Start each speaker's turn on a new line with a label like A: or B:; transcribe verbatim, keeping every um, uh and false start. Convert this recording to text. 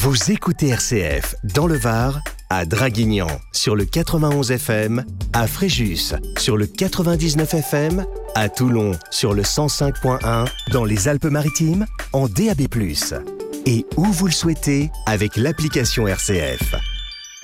A: Vous écoutez R C F dans le Var, à Draguignan sur le quatre-vingt-onze F M, à Fréjus sur le quatre-vingt-dix-neuf F M, à Toulon sur le cent cinq virgule un, dans les Alpes-Maritimes en D A B plus, et où vous le souhaitez avec l'application R C F.